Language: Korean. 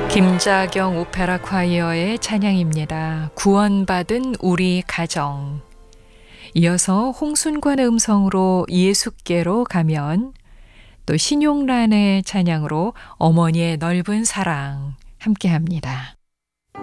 김자경 오페라 콰이어의 찬양입니다. 구원받은 우리 가정. 이어서 홍순관의 음성으로 예수께로 가면, 또 신용란의 찬양으로 어머니의 넓은 사랑 함께합니다.